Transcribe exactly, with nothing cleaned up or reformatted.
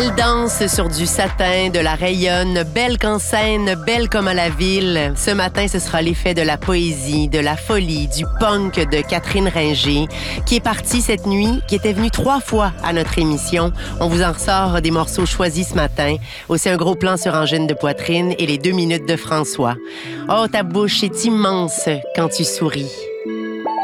Elle danse sur du satin, de la rayonne, belle qu'en scène, belle comme à la ville. Ce matin, ce sera l'effet de la poésie, de la folie, du punk de Catherine Ringer, qui est partie cette nuit, qui était venue trois fois à notre émission. On vous en ressort des morceaux choisis ce matin. Aussi un gros plan sur Angine de poitrine et les deux minutes de François. Oh, ta bouche est immense quand tu souris.